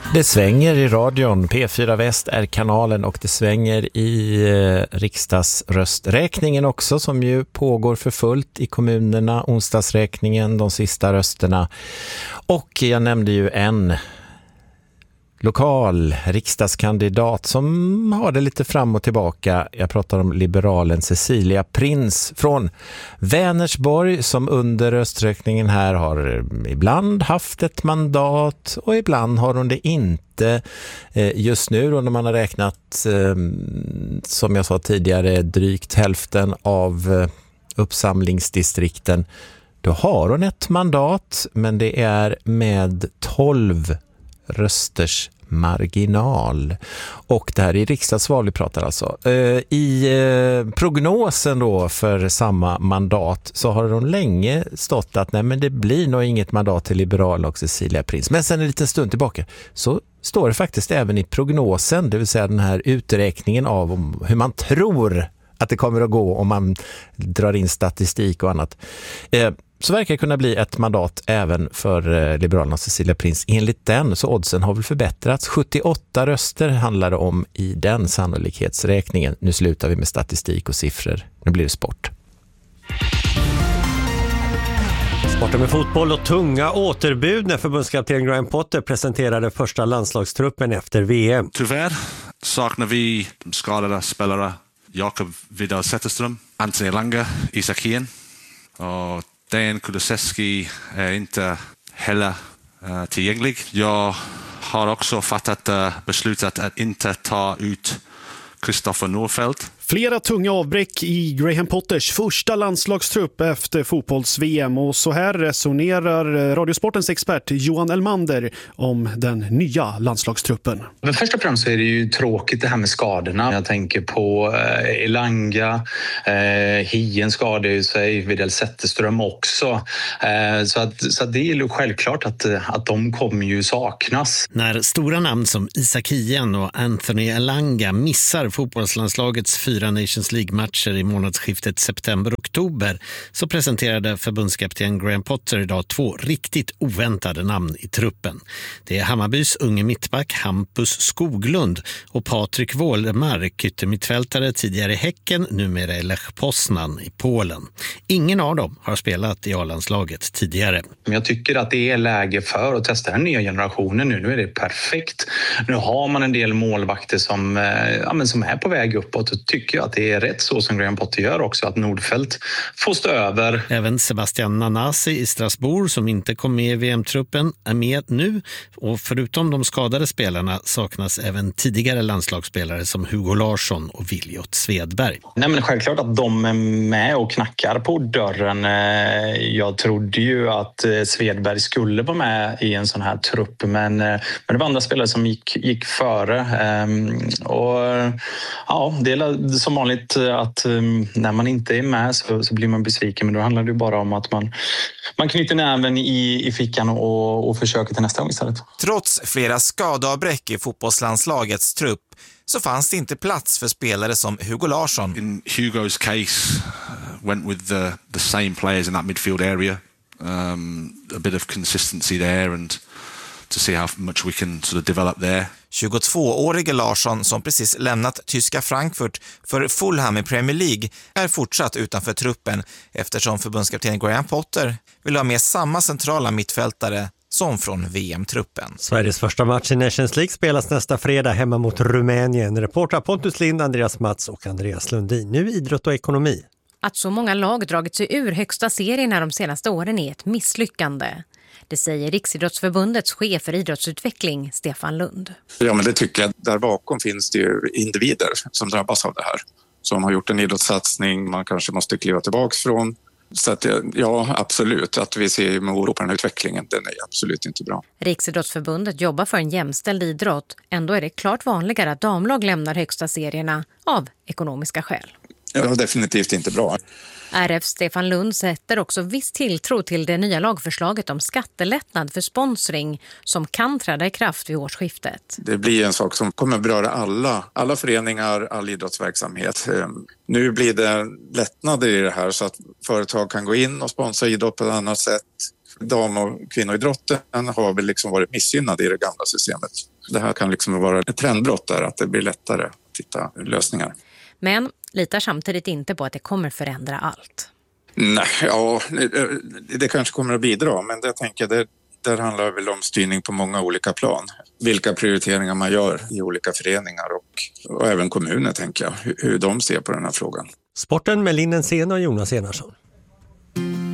Det svänger i radion, P4 Väst är kanalen och det svänger i riksdagsrösträkningen också som ju pågår för fullt i kommunerna, onsdagsräkningen, de sista rösterna. Och jag nämnde ju en lokal riksdagskandidat som har det lite fram och tillbaka. Jag pratar om liberalen Cecilia Prins från Vänersborg som under rösträkningen här har ibland haft ett mandat och ibland har hon det inte. Just nu då när man har räknat, som jag sa tidigare, drygt hälften av uppsamlingsdistrikten, då har hon ett mandat, men det är med 12 rösters marginal. Och det här är riksdagsval vi pratar alltså. I prognosen då för samma mandat så har de länge stått att nej, men det blir nog inget mandat till Liberal och Cecilia Prins. Men sen en liten stund tillbaka så står det faktiskt även i prognosen, det vill säga den här uträkningen av hur man tror att det kommer att gå om man drar in statistik och annat. Så verkar det kunna bli ett mandat även för Liberalerna och Cecilia Prins. Enligt den så oddsen har väl förbättrats. 78 röster handlar det om i den sannolikhetsräkningen. Nu slutar vi med statistik och siffror. Nu blir det sport. Sporten med fotboll och tunga återbud när förbundskapten Graham Potter presenterade första landslagstruppen efter VM. Tyvärr saknar vi de skadade spelare Jakob Vidal Zetterström, Anthony Elanga, Isak Hien och Dejan Kulusevski är inte heller tillgänglig. Jag har också fattat beslutet att inte ta ut Kristoffer Nordfeldt. Flera tunga avbräck i Graham Potters första landslagstrupp efter fotbolls-VM och så här resonerar Radiosportens expert Johan Elmander om den nya landslagstruppen. Men först och främst så är det ju tråkigt det här med skadorna. Jag tänker på Elanga, Hien skadade ju sig, Vidal Zetterström också. Så att det är ju självklart att de kommer ju saknas. När stora namn som Isak Hien och Anthony Elanga missar fotbollslandslagets 4 Nations League-matcher i månadsskiftet september-oktober så presenterade förbundskapten Graham Potter idag 2 riktigt oväntade namn i truppen. Det är Hammarbys unge mittback Hampus Skoglund och Patrik Wålemark, yttermittfältare tidigare i Häcken, numera i Lech Poznan i Polen. Ingen av dem har spelat i A-landslaget tidigare. Jag tycker att det är läge för att testa den nya generationen nu. Nu är det perfekt. Nu har man en del målvakter som är på väg uppåt och tycker att det är rätt så som Graham Potter gör också, att Nordfeldt får stå över. Även Sebastian Nanasi i Strasbourg som inte kom med i VM-truppen är med nu och förutom de skadade spelarna saknas även tidigare landslagsspelare som Hugo Larsson och Viljot Svedberg. Nej, men självklart att de är med och knackar på dörren. Jag trodde ju att Svedberg skulle vara med i en sån här trupp men det var andra spelare som gick före och ja, det är som vanligt att när man inte är med så blir man besviken, men då handlar det ju bara om att man knyter näven i fickan och försöker till nästa gång istället. Trots flera skadeavbräck i fotbollslandslagets trupp så fanns det inte plats för spelare som Hugo Larsson. In Hugo's case, went with the same players in that midfield area. A bit of consistency there and to see how much we can sort of develop there. 22-årige Larsson som precis lämnat tyska Frankfurt för Fulham i Premier League är fortsatt utanför truppen eftersom förbundskapten Graham Potter vill ha med samma centrala mittfältare som från VM-truppen. Sveriges första match i Nations League spelas nästa fredag hemma mot Rumänien. Reportrar Pontus Lind, Andreas Mats och Andreas Lundin. Nu idrott och ekonomi. Att så många lag dragit sig ur högsta serien de senaste åren är ett misslyckande. Det säger Riksidrottsförbundets chef för idrottsutveckling, Stefan Lund. Ja, men det tycker jag. Där bakom finns det ju individer som drabbas av det här. Som har gjort en idrottssatsning man kanske måste kliva tillbaka från. Så att, ja, absolut. Att vi ser med oro på den här utvecklingen, den är absolut inte bra. Riksidrottsförbundet jobbar för en jämställd idrott. Ändå är det klart vanligare att damlag lämnar högsta serierna av ekonomiska skäl. Ja, definitivt inte bra. RF Stefan Lund sätter också viss tilltro till det nya lagförslaget om skattelättnad för sponsring som kan träda i kraft vid årsskiftet. Det blir en sak som kommer beröra alla föreningar, all idrottsverksamhet. Nu blir det lättnader i det här så att företag kan gå in och sponsra idrott på ett annat sätt. Dam- och kvinnoidrotten har väl liksom varit missgynnade i det gamla systemet. Det här kan liksom vara ett trendbrott där, att det blir lättare att hitta lösningar. Men litar samtidigt inte på att det kommer förändra allt. Nej, ja, det kanske kommer att bidra, men jag tänker det där handlar väl om styrning på många olika plan. Vilka prioriteringar man gör i olika föreningar och även kommuner, tänker jag, hur de ser på den här frågan. Sporten med Linnen Sena och Jonas Enarsson.